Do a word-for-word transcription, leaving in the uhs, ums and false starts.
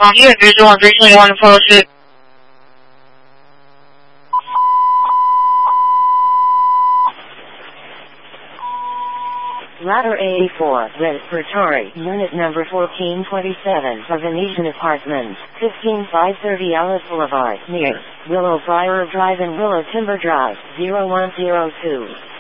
Uh, you have visual on three twenty-one photo shoot. Ladder eighty-four, respiratory, unit number fourteen twenty-seven, of Venetian Apartments, fifteen five thirty Alice Boulevard, near Willow Briar Drive and Willow Timber Drive, zero one zero two.